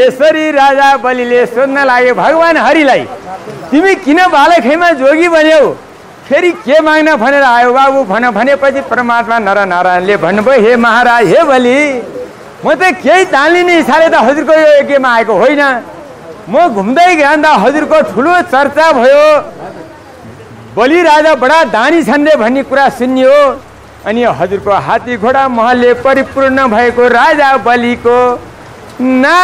यसरी राजा बलिले सोध्न लागे भगवान हरिलाई, तिमी किन बालखैमा जोगी बन्यौ, फेरि के माग्न भनेर आयो बाबु भन। भनेपछि परमात्मा नरनारायणले भन्नुभयो, हे महाराज, हे बलि, म त केही दान लिने इच्छाले त हजुरको यो यज्ञमा आएको होइन। म घुम्दै जाँदा हजुरको ठुलो चर्चा भयो, बलि राजा बडा दानी छन् रे भन्ने कुरा सुनियो। अनि हजुरको हात्ती घोडा महलले परिपूर्ण भएको राजा बलिको